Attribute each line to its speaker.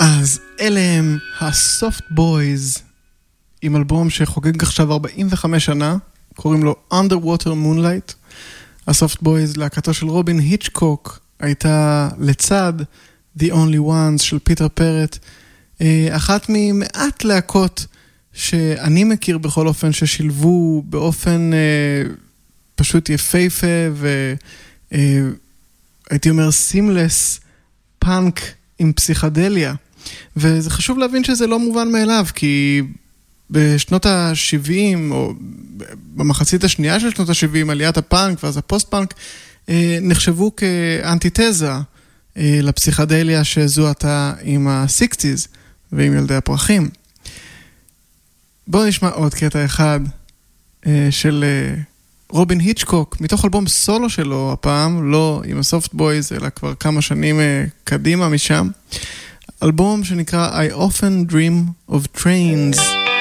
Speaker 1: אז אלה הם הסופט בויז, עם אלבום שחוגג עכשיו 45 שנה, קוראים לו Underwater Moonlight. הסופט בויז, להקתו של רובין היצ'קוק, הייתה לצד The Only Ones של פיטר פרט, אחת ממעט להקות שאני מכיר בכל אופן, ששילבו באופן פשוט יפהפה והייתי אומר סימלס פאנק עם פסיכדליה. וזה חשוב להבין שזה לא מובן מאליו, כי בשנות ה-70 או במחצית השנייה של שנות ה-70, עליית הפאנק ואז הפוסט-פאנק נחשבו כאנטיתזה לפסיכדליה שזוהתה עם ה-60s ועם ילדי הפרחים. בואו נשמע עוד קטע אחד של רובין היצ'קוק, מתוך אלבום סולו שלו הפעם, לא עם הסופט בויז, אלא כבר כמה שנים קדימה משם. אלבום שנקרא I Often Dream of Trains.